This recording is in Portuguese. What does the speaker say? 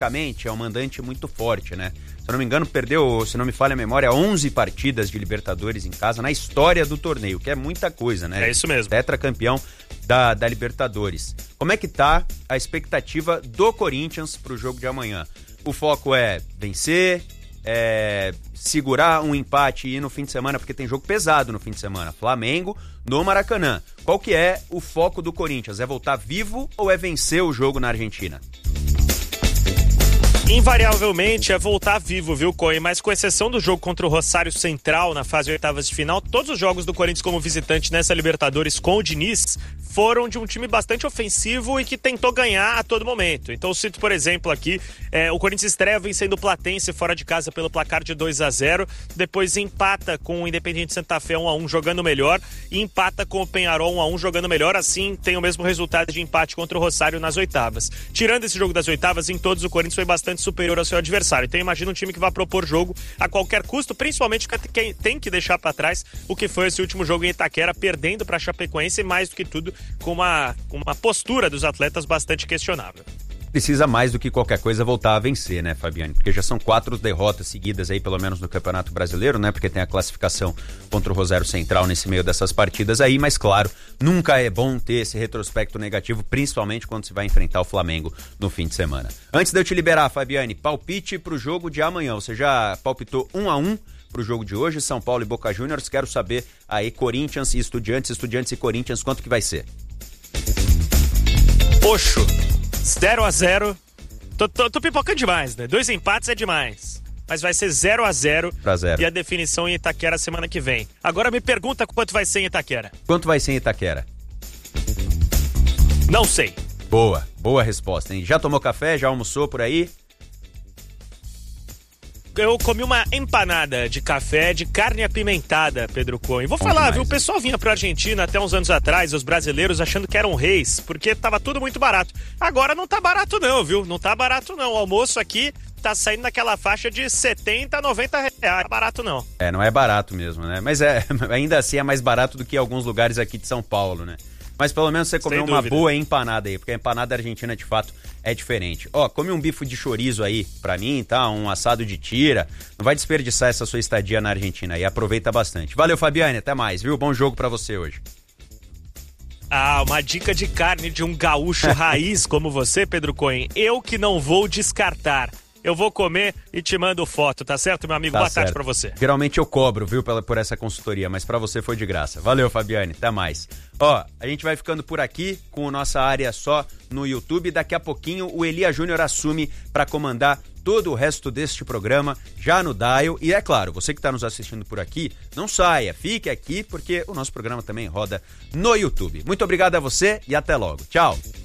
é um mandante muito forte, né? Se eu não me engano, perdeu, se não me falha a memória, 11 partidas de Libertadores em casa na história do torneio, que é muita coisa, né? É isso mesmo. Tetracampeão da Libertadores. Como é que tá a expectativa do Corinthians pro jogo de amanhã? O foco é vencer, segurar um empate e ir no fim de semana, porque tem jogo pesado no fim de semana. Flamengo no Maracanã. Qual que é o foco do Corinthians? É voltar vivo ou é vencer o jogo na Argentina? Invariavelmente é voltar vivo, viu, Coen? Mas com exceção do jogo contra o Rosário Central na fase de oitavas de final, todos os jogos do Corinthians como visitante nessa Libertadores com o Diniz foram de um time bastante ofensivo e que tentou ganhar a todo momento. Então eu cito, por exemplo, aqui, o Corinthians estreia vencendo o Platense fora de casa pelo placar de 2-0, depois empata com o Independiente Santa Fé 1-1 jogando melhor e empata com o Peñarol 1-1 jogando melhor, assim tem o mesmo resultado de empate contra o Rosário nas oitavas. Tirando esse jogo das oitavas, em todos o Corinthians foi bastante superior ao seu adversário. Então imagina um time que vai propor jogo a qualquer custo, principalmente quem tem que deixar para trás o que foi esse último jogo em Itaquera, perdendo para a Chapecoense e mais do que tudo com uma postura dos atletas bastante questionável. Precisa mais do que qualquer coisa voltar a vencer, né, Fabiane? Porque já são 4 derrotas seguidas aí, pelo menos no Campeonato Brasileiro, né? Porque tem a classificação contra o Rosário Central nesse meio dessas partidas aí, mas claro, nunca é bom ter esse retrospecto negativo, principalmente quando se vai enfrentar o Flamengo no fim de semana. Antes de eu te liberar, Fabiane, palpite pro jogo de amanhã. Você já palpitou 1-1 pro jogo de hoje, São Paulo e Boca Juniors. Quero saber aí, Corinthians e Estudiantes e Corinthians, quanto que vai ser? Poxa, 0-0. Tô pipocando demais, né? 2 empates é demais. Mas vai ser 0-0 e a definição em Itaquera semana que vem. Agora me pergunta quanto vai ser em Itaquera. Quanto vai ser em Itaquera? Não sei. Boa resposta, hein? Já tomou café? Já almoçou por aí? Eu comi uma empanada de café de carne apimentada, Pedro Coen. Vou falar, viu? O pessoal vinha pra Argentina até uns anos atrás, os brasileiros, achando que eram reis, porque tava tudo muito barato. Agora não tá barato não, viu? Não tá barato não. O almoço aqui tá saindo naquela faixa de 70 a 90 reais. Não é barato não. Não é barato mesmo, né? Mas ainda assim é mais barato do que alguns lugares aqui de São Paulo, né? Mas pelo menos você comeu uma boa empanada aí, porque a empanada argentina de fato é diferente. Come um bife de chorizo aí pra mim, tá? Um assado de tira. Não vai desperdiçar essa sua estadia na Argentina aí, aproveita bastante. Valeu, Fabiane, até mais, viu? Bom jogo pra você hoje. Uma dica de carne de um gaúcho raiz como você, Pedro Coen. Eu que não vou descartar. Eu vou comer e te mando foto, tá certo, meu amigo? Boa tarde pra você. Geralmente eu cobro, viu, por essa consultoria, mas pra você foi de graça. Valeu, Fabiane, até mais. A gente vai ficando por aqui com a nossa área só no YouTube. Daqui a pouquinho o Elia Júnior assume pra comandar todo o resto deste programa já no Dial. E é claro, você que está nos assistindo por aqui, não saia, fique aqui porque o nosso programa também roda no YouTube. Muito obrigado a você e até logo. Tchau.